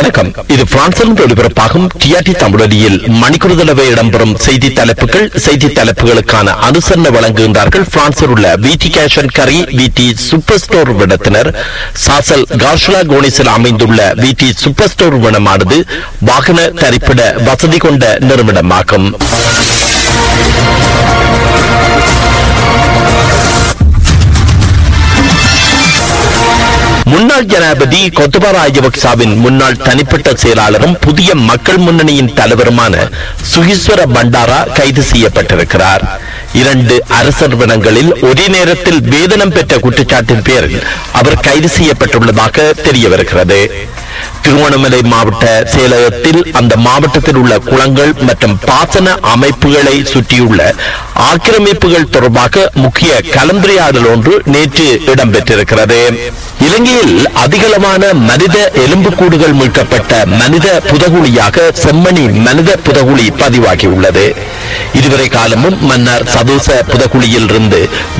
வணக்கம். இது பிரான்சிலிருந்து ஒளிபரப்பாகும் டிஆர்டி தமிழொலியில் மணிக்கூர் தடவை இடம்பெறும் செய்தி தலைப்புகள். செய்தி தலைப்புகளுக்கான அனுசரணை வழங்குகின்றார்கள் பிரான்சில் உள்ள விடி கேஷ் அண்ட் கரி விடி சூப்பர் ஸ்டோர் விடத்தினர். சாசல் கார்ஷலா கோனிஸில் அமைந்துள்ள விடி சூப்பர் ஸ்டோர் விடமானது வாகன தரிப்பிட வசதி கொண்ட நிறுவனமாகும். முன்னாள் ஜனாதிபதி கோத்தபா ராஜபக்சவின் முன்னாள் தனிப்பட்ட செயலாளரும் புதிய மக்கள் முன்னணியின் தலைவருமான சுகீஸ்வர பண்டாரா கைது செய்யப்பட்டிருக்கிறார். 2 அரசர் வினங்களில் ஒரே நேரத்தில் வேதனம் பெற்ற குற்றச்சாட்டின் பேரில் அவர் கைது செய்யப்பட்டுள்ளதாக தெரிய வருகிறது. திருவண்ணாமலை மாவட்ட செயலகத்தில் அந்த மாவட்டத்தில் உள்ள குளங்கள் மற்றும் பாசன அமைப்புகளை சுற்றியுள்ள ஆக்கிரமிப்புகள் தொடர்பாக முக்கிய கலந்துரையாடல் ஒன்று நேற்று இடம்பெற்றிருக்கிறது. இலங்கையில் அதிகளவான மனித எலும்புக்கூடுகள் மீட்கப்பட்ட மனித புதகுழியாக செம்மணி மனித புதகுழி பதிவாகியுள்ளது. இதுவரை காலமும் மன்னார் சதோச புதகுழியில் இருந்து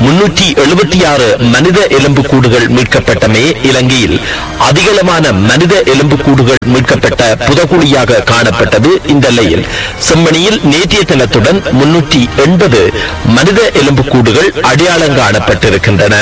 376 மனித எலும்புக்கூடுகள் மீட்கப்பட்டமே இலங்கையில் அதிகளவான மனித எலும்புக்கூடுகள் மீட்கப்பட்ட புதகுழியாக காணப்பட்டது. இந்த நிலையில் செம்மணியில் நேற்றைய தினத்துடன் 380 மனித எலும்புக்கூடுகள் அடையாளம் காணப்பட்டிருக்கின்றன.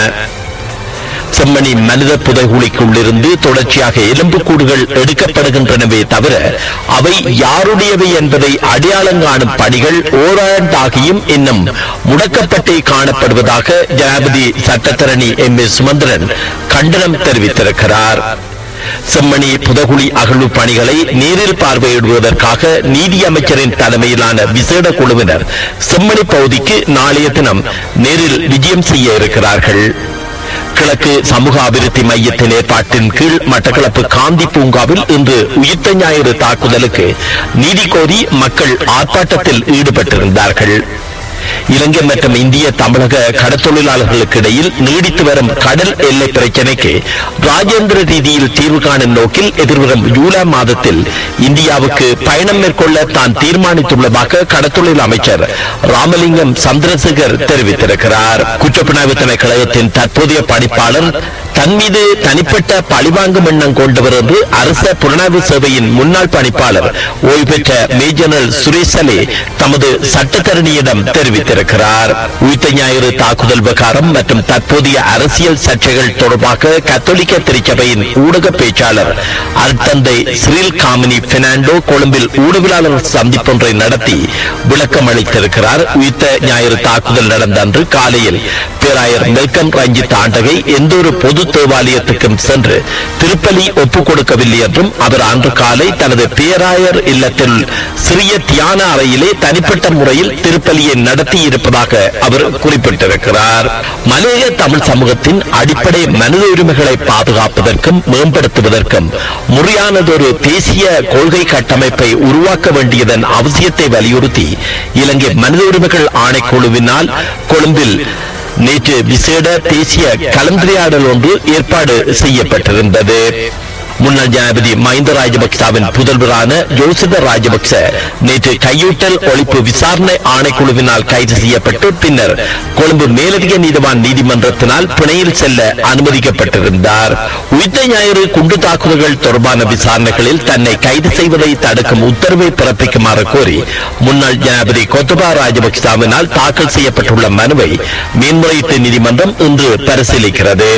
செம்மணி மனித புதைகுழிக்குள்ளிருந்து தொடர்ச்சியாக எலும்புக்கூடுகள் எடுக்கப்படுகின்றனவே தவிர அவை யாருடையவை என்பதை அடையாளம் காணும் பணிகள் ஓராண்டாகியும் இன்னும் முடக்கப்பட்டே காணப்படுவதாக ஜனாதிபதி சட்டத்தரணி எம்.ஏ. சுமந்திரன் கண்டனம் தெரிவித்திருக்கிறார். செம்மணி புதகுழி அகழ்வு பணிகளை நேரில் பார்வையிடுவதற்காக நீதி அமைச்சரின் தலைமையிலான விசேட குழுவினர் செம்மணி பகுதிக்கு நாளைய தினம் நேரில் விஜயம் செய்ய இருக்கிறார்கள். கிழக்கு சமூக அபிவிருத்தி மையத்தின் ஏற்பாட்டின் கீழ் மட்டக்களப்பு காந்தி பூங்காவில் இன்று உயிர்த்த ஞாயிறு தாக்குதலுக்கு நீதி கோரி மக்கள் ஆர்ப்பாட்டத்தில் ஈடுபட்டிருந்தார்கள். இலங்கை மற்றும் இந்திய தமிழக கடற்தொழிலாளர்களுக்கு இடையில் நீடித்து வரும் கடல் எல்லை பிரச்சினைக்கு ராஜேந்திர ரீதியில் தீர்வு காணும் நோக்கில் எதிர்வரும் ஜூலை மாதத்தில் இந்தியாவுக்கு பயணம் மேற்கொள்ள தான் தீர்மானித்துள்ளதாக கடற்தொழில் அமைச்சர் ராமலிங்கம் சந்திரசேகர் தெரிவித்திருக்கிறார். குற்றப்புலனாய்வு திணைக்களத்தின் தற்போதைய பணிப்பாளர் தன் மீது தனிப்பட்ட பழிவாங்கும் எண்ணம் கொண்டவர் என்று அரச புலனாய்வு சேவையின் முன்னாள் பணிப்பாளர் ஓய்வு பெற்ற மேஜர் சுரேசலே தமது சட்டத்தரணியிடம் தெரிவித்திருக்கிறார். உயிர்த்த ஞாயிறு தாக்குதல் விவகாரம் மற்றும் தற்போதைய அரசியல் சர்ச்சைகள் தொடர்பாக கத்தோலிக்க திருச்சபையின் ஊடக பேச்சாளர் அருட்தந்தை சிறில் காமினி பெர்னாண்டோ கொழும்பில் ஊடகவியலாளர் சந்திப்பொன்றை நடத்தி விளக்கம் அளித்திருக்கிறார். உயிர்த்த ஞாயிறு தாக்குதல் நடந்த அன்று காலையில் பேராயர் மெல்கம் ரஞ்சித் ஆண்டகை எந்த ஒரு பொது தேவாலயத்துக்கும் சென்று திருப்பலி ஒப்புக் கொடுக்கவில்லை என்றும் அவர் அன்று காலை தனது பேராயர் இல்லத்தில் சிறிய தியான அறையிலே தனிப்பட்ட முறையில் திருப்பலியை நடத்தி இருப்பதாக அவர் குறிப்பிட்டிருக்கிறார். மலேய தமிழ் சமூகத்தின் அடிப்படை மனித உரிமைகளை பாதுகாப்பதற்கும் மேம்படுத்துவதற்கும் முறையானதொரு தேசிய கொள்கை கட்டமைப்பை உருவாக்க வேண்டியதன் அவசியத்தை வலியுறுத்தி இலங்கை மனித உரிமைகள் ஆணைக்குழுவினால் கொழும்பில் நேற்று விசேட தேசிய கலந்துரையாடல் ஒன்று ஏற்பாடு செய்யப்பட்டிருந்தது. முன்னாள் ஜனாதிபதி மஹிந்த ராஜபக்சவின் புதல்வரான ஜோசித ராஜபக்ச நேற்று கையூட்டல் ஒழிப்பு விசாரணை ஆணைக்குழுவினால் கைது செய்யப்பட்டு பின்னர் கொழும்பு மேலதிக நீதிவான் நீதிமன்றத்தினால் பிணையில் செல்ல அனுமதிக்கப்பட்டிருந்தார். உயிர்த்த ஞாயிறு குண்டு தாக்குதல்கள் தொடர்பான விசாரணைகளில் தன்னை கைது செய்வதை தடுக்கும் உத்தரவை பிறப்பிக்குமாறு கோரி முன்னாள் ஜனாதிபதி கோத்தபா ராஜபக்சவினால் தாக்கல் செய்யப்பட்டுள்ள மனுவை மேன்முறையீட்டு நீதிமன்றம் இன்று பரிசீலிக்கிறது.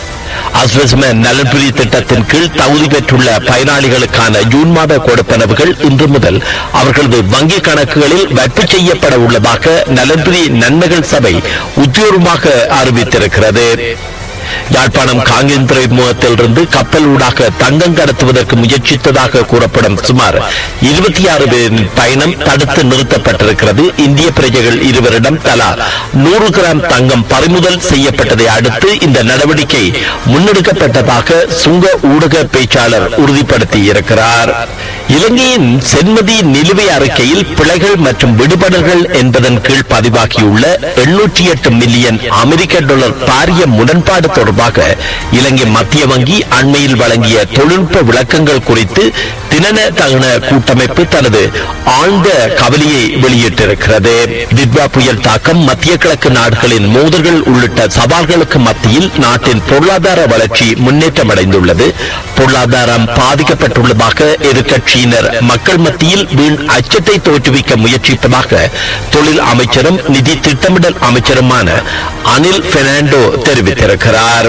அஸ்வஸ்ம நலன்புரி திட்டத்தின் கீழ் தகுதி பெற்றுள்ள பயனாளிகளுக்கான ஜூன் மாத கொடுப்பனவுகள் இன்று முதல் அவர்களது வங்கிக் கணக்குகளில் வைப்பு செய்யப்பட உள்ளதாக நலன்புரி நன்மைகள் சபை உத்தியோகமாக அறிவித்திருக்கிறது. யாழ்ப்பாணம் காங்கேயம் துறைமுகத்திலிருந்து கப்பல் ஊடாக தங்கம் கடத்துவதற்கு முயற்சித்ததாக கூறப்படும் சுமார் 26 பேரின் பயணம் தடுத்து நிறுத்தப்பட்டிருக்கிறது. இந்திய பிரஜைகள் இருவரிடம் தலா 100 கிராம் தங்கம் பறிமுதல் செய்யப்பட்டதை அடுத்து இந்த நடவடிக்கை முன்னெடுக்கப்பட்டதாக சுங்க ஊடக பேச்சாளர் உறுதிப்படுத்தியிருக்கிறார். இலங்கையின் சென்மதி நிலுவை அறிக்கையில் பிழைகள் மற்றும் விடுபடல்கள் என்பதன் கீழ் பதிவாகியுள்ள 808 மில்லியன் அமெரிக்க டாலர் பாரிய முரண்பாடு தொடர்பாக இலங்கை மத்திய வங்கி அண்மையில் வழங்கிய தொழில்நுட்ப விளக்கங்கள் குறித்து தினன தகன கூட்டமைப்பு தனது ஆழ்ந்த கவலையை வெளியிட்டிருக்கிறது. திட்வா புயல் தாக்கம், மத்திய கிழக்கு நாடுகளின் மோதல்கள் உள்ளிட்ட சவால்களுக்கு மத்தியில் நாட்டின் பொருளாதார வளர்ச்சி முன்னேற்றம் அடைந்துள்ளது. பொருளாதாரம் பாதிக்கப்பட்டுள்ளதாக எதிர்க்கட்சியினர் மக்கள் மத்தியில் வீண் அச்சத்தை தோற்றுவிக்க முயற்சிப்பதாக தொழில் அமைச்சரும் நிதி திட்டமிடல் அமைச்சருமான அனில் பெர்னாண்டோ தெரிவித்திருக்கிறார்.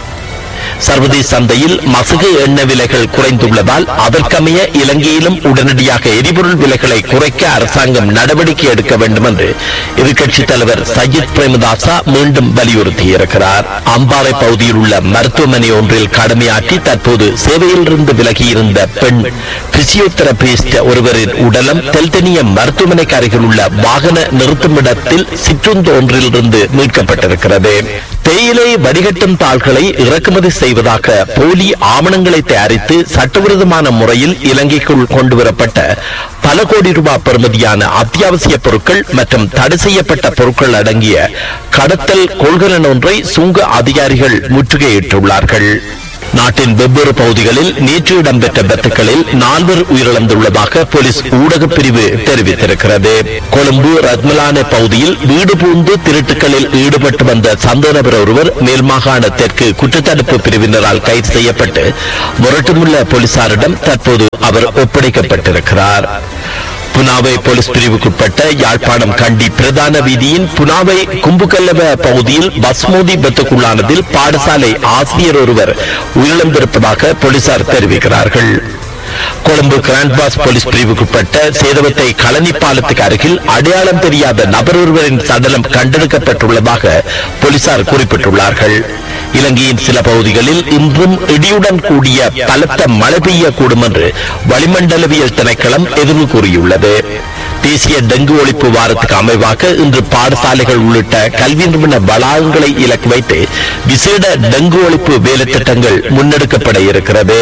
சர்வதேச சந்தையில் மசகு எண்ணெய் விலைகள் குறைந்துள்ளதால் அதற்கமைய இலங்கையிலும் உடனடியாக எரிபொருள் விலைகளை குறைக்க அரசாங்கம் நடவடிக்கை எடுக்க வேண்டும் என்று எதிர்க்கட்சித் தலைவர் சஜித் பிரேமதாசா மீண்டும் வலியுறுத்தியிருக்கிறார். அம்பாறை பகுதியில் உள்ள மருத்துவமனை ஒன்றில் கடமையாற்றி தற்போது சேவையிலிருந்து விலகியிருந்த பெண் பிசியோதெரபிஸ்ட் ஒருவரின் உடலம் தெல்தெனிய மருத்துவமனைக்கு அருகில் உள்ள வாகன நிறுத்துமிடத்தில் சிற்றுந்து ஒன்றிலிருந்து மீட்கப்பட்டிருக்கிறது. தேயிலை வடிகட்டும் தாள்களை இறக்குமதி செய்வதாக போலி ஆவணங்களை தயாரித்து சட்டவிரோதமான முறையில் இலங்கைக்குள் கொண்டுவரப்பட்ட பல கோடி ரூபாய் பெறுமதியான அத்தியாவசிய பொருட்கள் மற்றும் தடை செய்யப்பட்ட பொருட்கள் அடங்கிய கடத்தல் கொள்கலன் ஒன்றை சுங்க அதிகாரிகள் முற்றுகையிட்டுள்ளார்கள். நாட்டின் வெவ்வேறு பகுதிகளில் நேற்று இடம்பெற்ற விபத்துகளில் 4 உயிரிழந்துள்ளதாக போலீஸ் ஊடக பிரிவு தெரிவித்திருக்கிறது. கொழும்பு ரத்மலான பகுதியில் வீடு பூந்து திருட்டுகளில் ஈடுபட்டு வந்த சந்தேக நபர் ஒருவர் மேல் மாகாண தெற்கு குற்றத்தடுப்பு பிரிவினரால் கைது செய்யப்பட்டு முரட்டுமுள்ள போலீசாரிடம் தற்போது அவர் ஒப்படைக்கப்பட்டிருக்கிறார். புனாவை போலீஸ் பிரிவுக்குட்பட்ட யாழ்ப்பாணம் கண்டி பிரதான வீதியின் புனாவை கும்புகல்லவ பகுதியில் பஸ் மோதி விபத்துக்குள்ளானதில் பாடசாலை ஆசிரியர் ஒருவர் உயிரிழந்திருப்பதாக போலீசார் தெரிவிக்கிறார்கள். கொழும்பு கிராண்ட் பாஸ் போலீஸ் பிரிவுக்குட்பட்ட சேதவத்தை களனி பாலத்துக்கு அருகில் அடையாளம் தெரியாத நபர் ஒருவரின் சடலம் கண்டெடுக்கப்பட்டுள்ளதாக போலீசார் குறிப்பிட்டுள்ளார்கள். இலங்கையின் சில பகுதிகளில் இன்றும் இடியுடன் கூடிய பலத்த மழை பெய்யக்கூடும் என்று வளிமண்டலவியல் திணைக்களம் எதிர்வு கூறியுள்ளது. தேசிய டெங்கு ஒழிப்பு வாரத்துக்கு அமைவாக இன்று பாடசாலைகள் உள்ளிட்ட கல்வி நிறுவன வளாகங்களை இலக்கு வைத்து விசேட டெங்கு ஒழிப்பு வேலை திட்டங்கள் முன்னெடுக்கப்பட இருக்கிறது.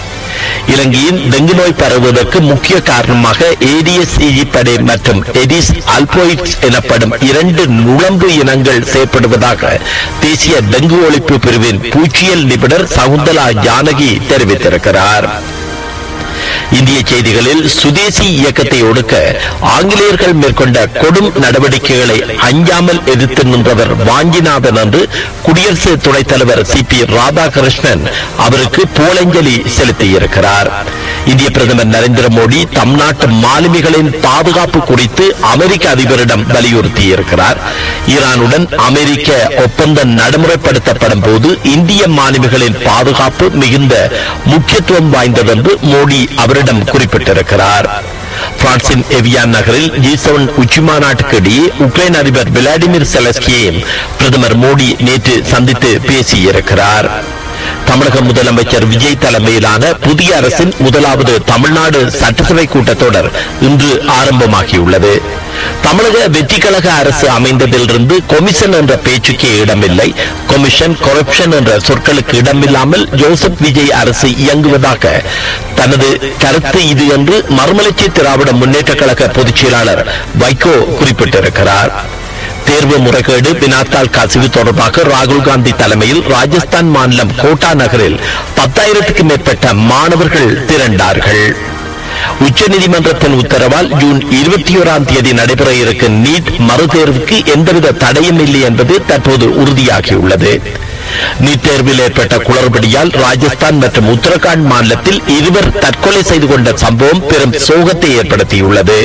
இலங்கையின் டெங்கு நோய் பரவுவதற்கு முக்கிய காரணமாக ஏடிஎஸ் ஈஜிப்டே மற்றும் எடிஸ் அல்போயிட்ஸ் எனப்படும் 2 நுழம்பு இனங்கள் செயற்படுவதாக தேசிய டெங்கு ஒழிப்பு பிரிவின் பூச்சியல் நிபுணர் சகுந்தலா ஜானகி தெரிவித்திருக்கிறார். இந்திய செய்திகளில் சுதேசி இயக்கத்தை ஒடுக்க ஆங்கிலேயர்கள் மேற்கொண்ட கொடும் நடவடிக்கைகளை அஞ்சாமல் எதிர்த்து நின்றவர் வாஞ்சிநாதன் என்று குடியரசு துணைத் தலைவர் சிபி ராதாகிருஷ்ணன் அவருக்கு புகழஞ்சலி செலுத்தியிருக்கிறார். இந்திய பிரதமர் நரேந்திர மோடி தம் நாட்டு மாலுமிகளின் பாதுகாப்பு குறித்து அமெரிக்க அதிபரிடம் வலியுறுத்தியிருக்கிறார். ஈரானுடன் அமெரிக்க ஒப்பந்தம் நடைமுறைப்படுத்தப்படும் போது இந்திய மாலுமிகளின் பாதுகாப்பு மிகுந்த முக்கியத்துவம் வாய்ந்தது என்று மோடி அவரிடம் குறிப்பிட்டிருக்கிறார். பிரான்சின் எவியான் நகரில் G7 உச்சி மாநாட்டுக்கு இடையே உக்ரைன் அதிபர் விளாடிமிர் செலஸ்கியையும் பிரதமர் மோடி நேற்று சந்தித்து பேசியிருக்கிறார். தமிழக முதலமைச்சர் விஜய் தலைமையிலான புதிய அரசின் முதலாவது தமிழ்நாடு சட்டசபை கூட்டத்தொடர் இன்று ஆரம்பமாகியுள்ளது. தமிழக வெற்றி கழக அரசு அமைந்ததிலிருந்து கொமிஷன் என்ற பேச்சுக்கே இடமில்லை. கொமிஷன், கரப்ஷன் என்ற சொற்களுக்கு இடமில்லாமல் ஜோசப் விஜய் அரசு இயங்குவதாக தனது கருத்து இது என்று மறுமலர்ச்சி திராவிட முன்னேற்ற கழக பொதுச் செயலாளர் வைகோ குறிப்பிட்டிருக்கிறார். தேர்வு முறைகேடு, வினாத்தாள் கசிவு தொடர்பாக ராகுல் காந்தி தலைமையில் ராஜஸ்தான் மாநிலம் கோட்டா நகரில் 10,000க்கும் மேற்பட்ட மாணவர்கள் திரண்டார்கள். உச்சநீதிமன்றத்தின் உத்தரவால் ஜூன் 21ஆம் தேதி நடைபெற இருக்கும் நீட் மறுதேர்வுக்கு எந்தவித தடையும் இல்லை என்பது தற்போது உறுதியாகியுள்ளது. நீட் தேர்வில் ஏற்பட்ட குளறுபடியால் ராஜஸ்தான் மற்றும் உத்தரகாண்ட் மாநிலத்தில் 2 தற்கொலை செய்து கொண்ட சம்பவம் பெரும் சோகத்தை ஏற்படுத்தியுள்ளது.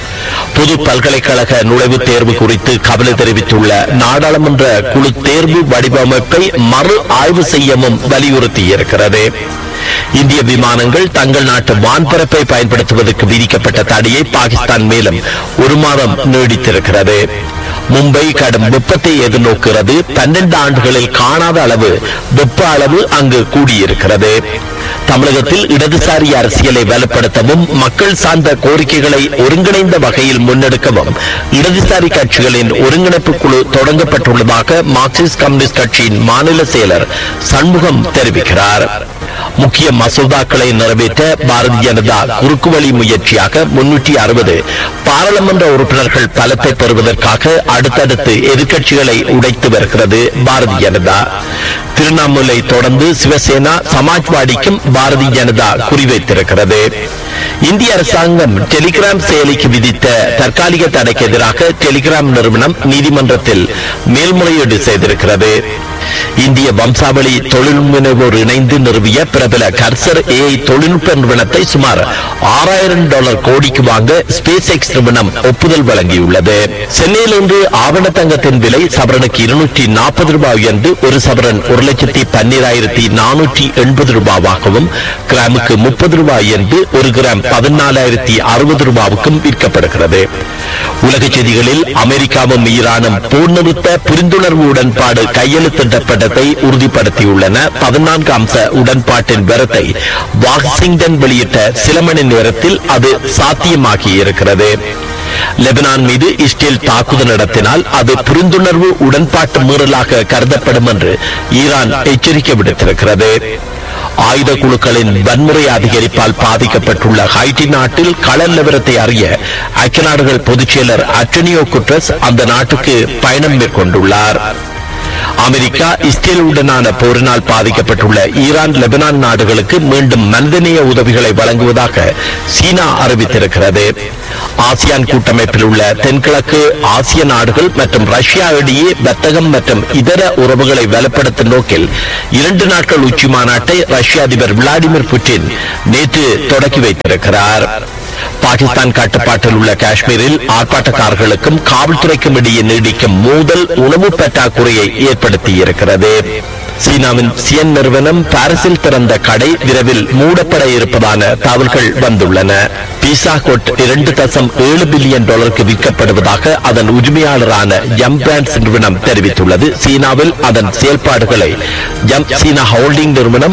பொது பல்கலைக்கழக நுழைவுத் தேர்வு குறித்து கவலை தெரிவித்துள்ள நாடாளுமன்ற குழு தேர்வு வடிவமைப்பை மறு ஆய்வு செய்யவும் வலியுறுத்தியிருக்கிறது. இந்திய விமானங்கள் தங்கள் நாட்டு வான்பரப்பை பயன்படுத்துவதற்கு விதிக்கப்பட்ட தடையை பாகிஸ்தான் மேலும் 1 மாதம் நீடித்திருக்கிறது. மும்பை கடும் வெப்பத்தை எதிர்நோக்கிறது. 12 ஆண்டுகளில் காணாத அளவு வெப்ப அளவு அங்கு கூடியிருக்கிறது. தமிழகத்தில் இடதுசாரி அரசியலை வலுப்படுத்தவும் மக்கள் சார்ந்த கோரிக்கைகளை ஒருங்கிணைந்த வகையில் முன்னெடுக்கவும் இடதுசாரி கட்சிகளின் ஒருங்கிணைப்பு குழு தொடங்கப்பட்டுள்ளதாக மார்க்சிஸ்ட் கம்யூனிஸ்ட் கட்சியின் மாநில செயலர் சண்முகம் தெரிவிக்கிறார். முக்கிய மசோதாக்களை நிறைவேற்ற பாரதிய ஜனதா குறுக்குவழி முயற்சியாக 360 பாராளுமன்ற உறுப்பினர்கள் பலத்தை பெறுவதற்காக அடுத்தடுத்து எதிர்க்கட்சிகளை உடைத்து வருகிறது பாரதிய ஜனதா. திரிணாமுலை தொடர்ந்து சிவசேனா, சமாஜ்வாடிக்கும் பாரதிய ஜனதா குறிவைத்திருக்கிறது. இந்திய அரசாங்கம் டெலிகிராம் செயலிக்கு விதித்த தற்காலிக தடைக்கு எதிராக டெலிகிராம் நிறுவனம் நீதிமன்றத்தில் மேல்முறையீடு செய்திருக்கிறது. இந்திய வம்சாவளி தொழில் முனைவோர் இணைந்து நிறுவிய பிரபல கர்சர் AI தொழில்நுட்ப நிறுவனத்தை சுமார் $6000 கோடிக்கு வாங்க ஸ்பேஸ் எக்ஸ் நிறுவனம் ஒப்புதல் வழங்கியுள்ளது. சென்னையில் இன்று ஆவண தங்கத்தின் விலை சவரனுக்கு $240 உயர்ந்து ஒரு சவரன் 1,12,480 ரூபாவாகவும், கிராமுக்கு $30 என்று ஒரு கிராம் 14,060 ரூபாவுக்கும் விற்கப்படுகிறது. உலக செய்திகளில் அமெரிக்காவும் ஈரானும் போர் நிறுத்த புரிந்துணர்வு உடன்பாடு கையெழுத்திடப்பட்டதை உறுதிப்படுத்தியுள்ளன. 14 அம்ச உடன்பாட்டின் விவரத்தை வாஷிங்டன் வெளியிட்ட சில மணி நேரத்தில் அது சாத்தியமாகி இருக்கிறது. லெபனான் மீது இஸ்ரேல் தாக்குதல் நடத்தினால் அது புரிந்துணர்வு உடன்பாட்டு மீறலாக கருதப்படும் என்று ஈரான் எச்சரிக்கை விடுத்திருக்கிறது. ஆயுத குழுக்களின் வன்முறை அதிகரிப்பால் பாதிக்கப்பட்டுள்ள ஹைட்டி நாட்டில் கள நிலவரத்தை அறிய ஐக்கிய நாடுகள் பொதுச் செயலர் அன்டோனியோ குட்டரஸ் அந்த நாட்டுக்கு பயணம் மேற்கொண்டுள்ளார். அமெரிக்கா இஸ்ரேலுடனான போரினால் பாதிக்கப்பட்டுள்ள ஈரான், லெபனான் நாடுகளுக்கு மீண்டும் மனிதநேய உதவிகளை வழங்குவதாக சீனா அறிவித்திருக்கிறது. ஆசியான் கூட்டமைப்பில் உள்ள தென்கிழக்கு ஆசிய நாடுகள் மற்றும் ரஷ்யா இடையே வர்த்தகம் மற்றும் இதர உறவுகளை வலுப்படுத்தும் நோக்கில் 2 நாட்கள் உச்சி மாநாட்டை ரஷ்ய அதிபர் விளாடிமிர் புட்டின் நேற்று தொடக்கி வைத்திருக்கிறார். பாகிஸ்தான் கட்டுப்பாட்டில் உள்ள காஷ்மீரில் ஆர்ப்பாட்டக்காரர்களுக்கும் காவல்துறைக்கும் இடையே நீடிக்கும் மோதல் உணவு பற்றாக்குறையை ஏற்படுத்தியிருக்கிறது. சீனாவின் சியன் நிறுவனம் பாரிஸில் திறந்த கடை விரைவில் மூடப்பட இருப்பதான தகவல்கள் வந்துள்ளன. பீசா கோட் $2.7 பில்லியன் விற்கப்படுவதாக அதன் உரிமையாளரான ஜம்ப் பிராண்ட்ஸ் நிறுவனம் தெரிவித்துள்ளது. சீனாவில் அதன் செயல்பாடுகளை ஜம்ப் சீனா ஹோல்டிங் நிறுவனம்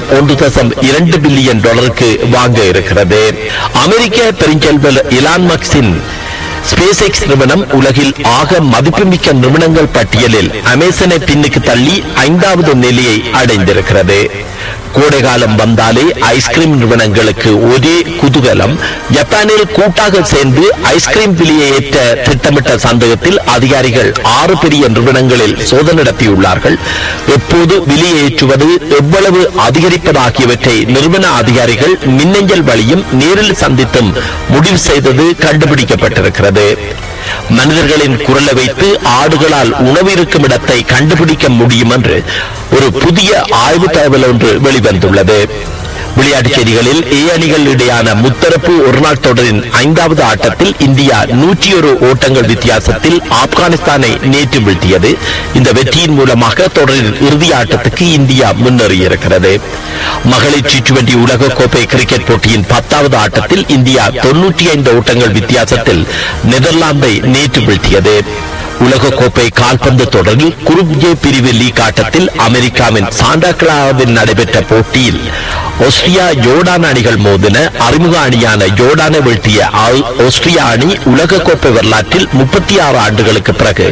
$1.2 பில்லியன் வாங்க இருக்கிறது. அமெரிக்க பெருஞ்செல்வர் இலான் மஸ்கின் ஸ்பேஸ் எக்ஸ் நிறுவனம் உலகில் ஆக மதிப்புமிக்க நிறுவனங்கள் பட்டியலில் அமேசானை பின்னுக்கு தள்ளி 5வது நிலையை அடைந்திருக்கிறது. கோடைகாலம் வந்தாலே ஐஸ்கிரீம் நிறுவனங்களுக்கு ஒரே குதூகலம். ஜப்பானில் கூட்டாக சேர்ந்து ஐஸ்கிரீம் விலையை ஏற்ற திட்டமிட்ட சந்தேகத்தில் அதிகாரிகள் 6 பெரிய நிறுவனங்களில் சோதனை நடத்தியுள்ளார்கள். எப்போது விலையை ஏற்றுவது, எவ்வளவு அதிகரிப்பது ஆகியவற்றை நிறுவன அதிகாரிகள் மின்னஞ்சல் வழியும் நேரில் சந்தித்தும் முடிவு செய்தது கண்டுபிடிக்கப்பட்டிருக்கிறது. மனிதர்களின் குரலை வைத்து ஆடுகளால் உணவு இருக்கும் இடத்தை கண்டுபிடிக்க முடியும் என்று ஒரு புதிய ஆய்வு தகவல் ஒன்று வெளிவந்துள்ளது. விளையாட்டுச் செய்திகளில் ஏ அணிகள் இடையான முத்தரப்பு ஒருநாள் தொடரின் 5வது ஆட்டத்தில் இந்தியா 101 ஓட்டங்கள் வித்தியாசத்தில் ஆப்கானிஸ்தானை நேற்று வீழ்த்தியது. இந்த வெற்றியின் மூலமாக தொடரின் இறுதி ஆட்டத்துக்கு இந்தியா முன்னேறியிருக்கிறது. மகளிர் T20 உலக கோப்பை கிரிக்கெட் போட்டியின் 10வது ஆட்டத்தில் இந்தியா 95 ஓட்டங்கள் வித்தியாசத்தில் நெதர்லாந்தை நேற்று வீழ்த்தியது. உலக கோப்பை கால்பந்து தொடரில் குரூப் ஜே பிரிவு லீக் ஆட்டத்தில் அமெரிக்காவின் சாண்டா கிளாராவில் நடைபெற்ற போட்டியில் ஆஸ்திரியா ஜோர்டான் அணிகள் மோதின. அறிமுக அணியான ஜோர்டானை வீழ்த்திய ஆஸ்திரியா அணி உலக கோப்பை வரலாற்றில் 36 ஆண்டுகளுக்கு பிறகு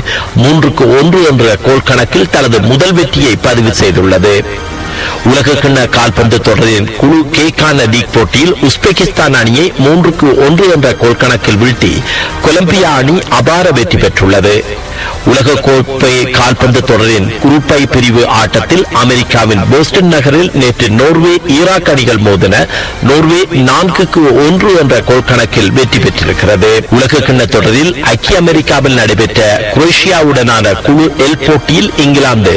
3-1 என்ற கோல் கணக்கில் தனது முதல் வெற்றியை பதிவு செய்துள்ளது. உலகக்கிண்ண கால்பந்து தொடரின் குழு கேக்கான லீக் போட்டியில் உஸ்பெகிஸ்தான் அணியை 3-1 என்ற கோல் கணக்கில் வீழ்த்தி கொலம்பியா அணி அபார வெற்றி பெற்றுள்ளது. உலக கோப்பை கால்பந்து தொடரின் குரூப் ஐ பிரிவு ஆட்டத்தில் அமெரிக்காவின் போஸ்டன் நகரில் நேற்று நோர்வே ஈராக் அணிகள் மோதின. நோர்வே 4-1 என்ற கோல் கணக்கில் வெற்றி பெற்றிருக்கிறது. உலக கிண்ண தொடரில் ஐக்கிய அமெரிக்காவில் நடைபெற்ற குரோஷியாவுடனான குழு எல் போட்டியில் இங்கிலாந்து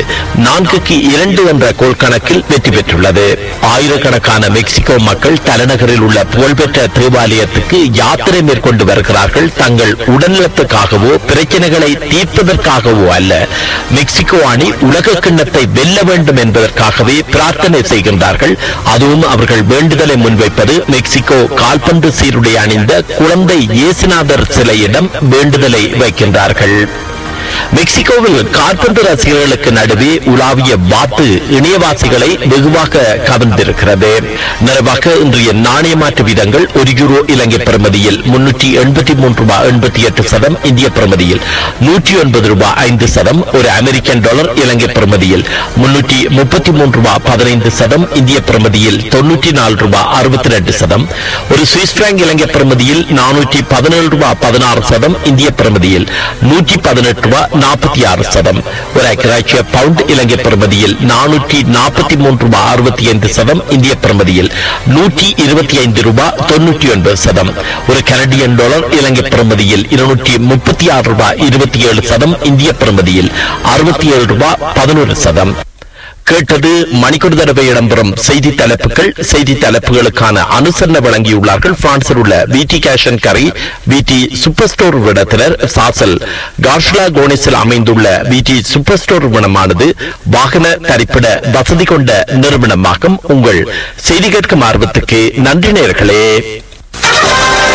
4-2 என்ற கோல் கணக்கில் வெற்றி பெற்றுள்ளது. ஆயிரக்கணக்கான மெக்சிகோ மக்கள் தலைநகரில் உள்ள புகழ்பெற்ற தேவாலயத்துக்கு யாத்திரை மேற்கொண்டு வருகிறார்கள். தங்கள் உடல்நலத்துக்காகவோ பிரச்சனைகளை தீர்ப்பதற்காகவோ அல்ல, மெக்சிகோ அணி உலக கிண்ணத்தை வெல்ல வேண்டும் என்பதற்காகவே பிரார்த்தனை செய்கின்றார்கள். அதுவும் அவர்கள் வேண்டுதலை முன்வைப்பது மெக்சிகோ கால்பந்து சீருடை அணிந்த குழந்தை இயேசுநாதர் சிலையிடம் வேண்டுதலை வைக்கின்றார்கள். மெக்சிகோவில் காற்பந்து ரசிகர்களுக்கு நடுவே உலாவிய வாத்து இணையவாசிகளை வெகுவாக கவர்ந்திருக்கிறது. நிறைவாக இன்றைய நாணய மாற்று வீதங்கள்: ஒரு யூரோ இலங்கை பிரமதியில் 383 ரூபாய் 88 சதம், இந்திய பிரமதியில் 109 ரூபாய் 5 சதம். ஒரு அமெரிக்கன் டாலர் இலங்கை பிரமதியில் 333 ரூபாய் 15 சதம், இந்திய பிரமதியில் 94 ரூபாய் 62 சதம். ஒரு சுவிஸ் பிராங்க் இலங்கை பிரமதியில் 417 ரூபாய் 16 சதம், இந்திய பிரமதியில் 118 ரூபாய் 46 சதம். ஒரு ஐக்கிய பவுண்ட் இலங்கை பிரமதியில் 443 ரூபாய் 65 சதம், இந்திய பிரமதியில் 125 ரூபாய் 99 சதம். ஒரு கனடியன் டாலர் இலங்கை பிரமதியில் 236 ரூபாய் 27 சதம், இந்திய பிரமதியில் 67 ரூபாய் 11 சதம். கேட்டது மணிக்கொரு தடவை இடம்பெறும் செய்தி தலைப்புகள். செய்தி தலைப்புகளுக்கான அனுசரணை வழங்கியுள்ளார்கள் பிரான்சில் உள்ள விடி கேஷ் அண்ட் கரி விடி சூப்பர் ஸ்டோர் விடத்தினர். சாசல் கார்ஷ்லா கோனிஸில் அமைந்துள்ள விடி சூப்பர் ஸ்டோர் நிறுவனமானது வாகன தரிப்பிட வசதி கொண்ட நிறுவனமாகும். உங்கள் செய்தி கேட்கும் ஆர்வத்துக்கு நன்றி நேயர்களே.